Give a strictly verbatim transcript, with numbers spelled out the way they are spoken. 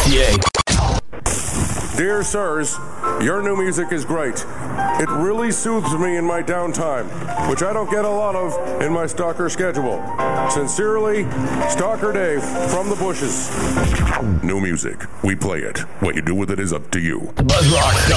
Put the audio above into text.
fifty-eight. Dear sirs, your new music is great. It really soothes me in my downtime, which I don't get a lot of in my stalker schedule. Sincerely, Stalker Dave from the bushes. New music. We play it. What you do with it is up to you. Buzzrock.